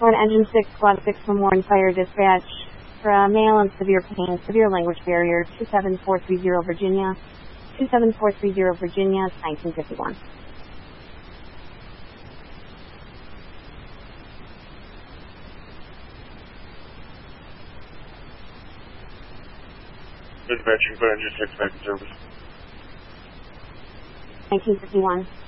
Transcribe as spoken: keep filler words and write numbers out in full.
One Engine six, Squad six from Warren Fire Dispatch. For a male in severe pain, severe language barrier, two seven four three zero Virginia. two seven four three zero Virginia, nineteen fifty-one. Dispatching for Engine six back in service. nineteen fifty-one.